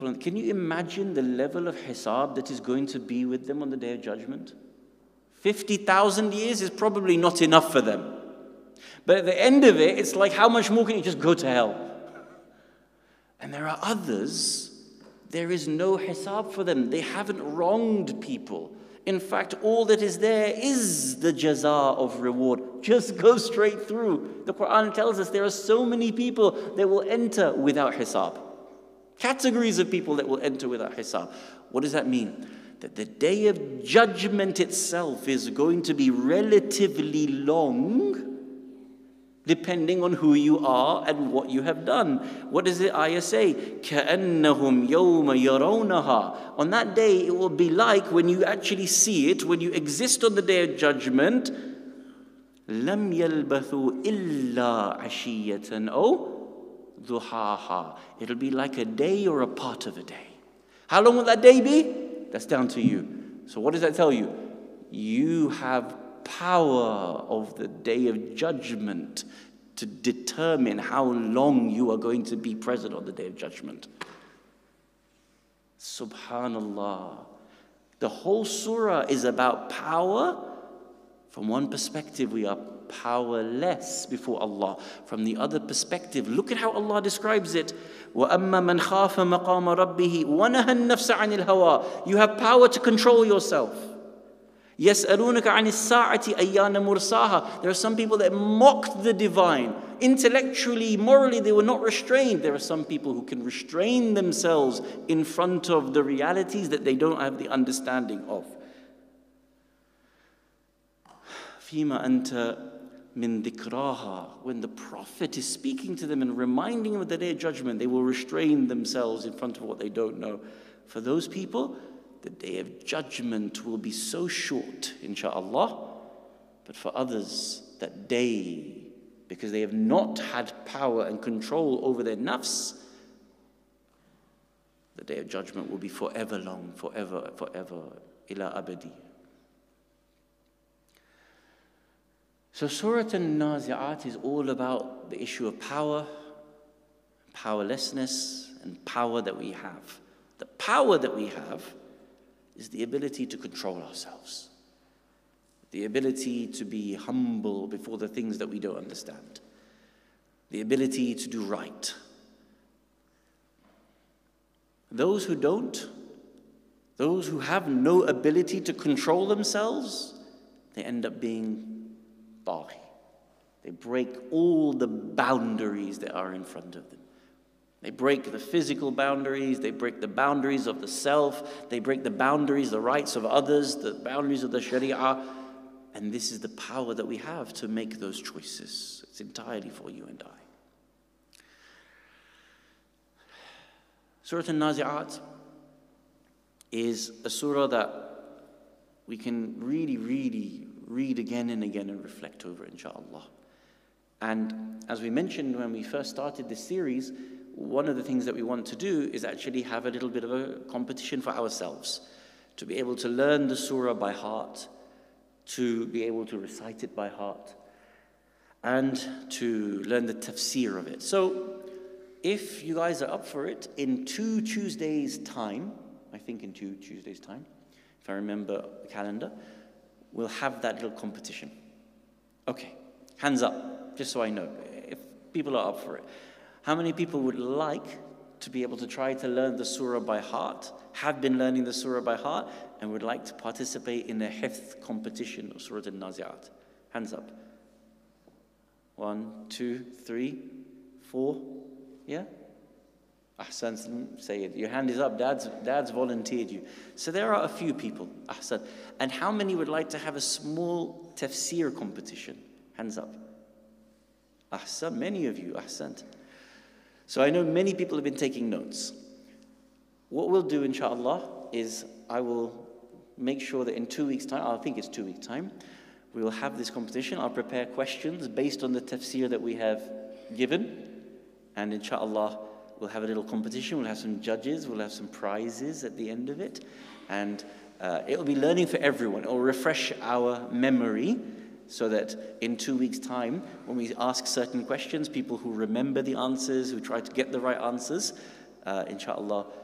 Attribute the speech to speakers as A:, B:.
A: Can you imagine the level of hisab that is going to be with them on the Day of Judgment? 50,000 years is probably not enough for them. But at the end of it, it's like, how much more can you just go to hell? And there are others, there is no hisab for them. They haven't wronged people. In fact, all that is there is the jaza of reward. Just go straight through. The Quran tells us there are so many people that will enter without hisab. Categories of people that will enter without hisab. What does that mean? That the Day of Judgment itself is going to be relatively long, depending on who you are and what you have done. What does the ayah say? كَأَنَّهُمْ يَوْمَ يَرَوْنَهَا. On that day, it will be like when you actually see it, when you exist on the Day of Judgment, لَمْ يَلْبَثُوا إِلَّا عَشِيَّةً أَوْ ضُحَاهَا. It'll be like a day or a part of a day. How long will that day be? That's down to you. So what does that tell you? You have power of the Day of Judgment to determine how long you are going to be present on the Day of Judgment. Subhanallah. The whole surah is about power. From one perspective, we are powerless before Allah. From the other perspective, look at how Allah describes it. وَأَمَّا مَنْ خَافَ مَقَامَ رَبِّهِ وَنَهَى النَّفْسَ عَنِ الْهَوَىٰ. You have power to control yourself. يَسْأَلُونَكَ عَنِ السَّاعَةِ أَيَّانَ مُرْسَاهَا. There are some people that mocked the divine. Intellectually, morally, they were not restrained. There are some people who can restrain themselves in front of the realities that they don't have the understanding of. فِيمَا أَنْتَ مِنْ ذِكْرَاهَا. When the Prophet is speaking to them and reminding them of the Day of Judgment, they will restrain themselves in front of what they don't know. For those people, the Day of Judgment will be so short, insha'Allah. But for others, that day, because they have not had power and control over their nafs, the Day of Judgment will be forever long, forever, forever, ila abadi. So Surah An-Nazi'at is all about the issue of power, powerlessness, and power that we have. The power that we have is the ability to control ourselves. The ability to be humble before the things that we don't understand. The ability to do right. Those who don't, those who have no ability to control themselves, they end up being baghi. They break all the boundaries that are in front of them. They break the physical boundaries, they break the boundaries of the self, they break the boundaries, the rights of others, the boundaries of the sharia. And this is the power that we have to make those choices. It's entirely for you and I. Surah An-Nazi'at is a surah that we can really read again and again and reflect over, inshaAllah. And as we mentioned when we first started this series, one of the things that we want to do is actually have a little bit of a competition for ourselves, to be able to learn the surah by heart, to be able to recite it by heart, and to learn the tafsir of it. So if you guys are up for it, in 2 Tuesdays' time, I think in 2 Tuesdays' time, if I remember the calendar, we'll have that little competition. Okay, hands up, just so I know, if people are up for it. How many people would like to be able to try to learn the surah by heart, have been learning the surah by heart, and would like to participate in a hifth competition of Surah An-Nazi'at? Hands up. 1, 2, 3, 4. Yeah? Ahsan, say it. Your hand is up. Dad's volunteered you. So there are a few people. Ahsan. And how many would like to have a small tafsir competition? Hands up. Ahsan. Many of you. Ahsan. So I know many people have been taking notes. What we'll do, inshallah, is I will make sure that in 2 weeks' time, I think it's 2 weeks' time, we will have this competition. I'll prepare questions based on the tafsir that we have given. And inshallah, we'll have a little competition. We'll have some judges. We'll have some prizes at the end of it. And it'll be learning for everyone. It'll refresh our memory so that in 2 weeks' time, when we ask certain questions, people who remember the answers, who try to get the right answers, inshallah,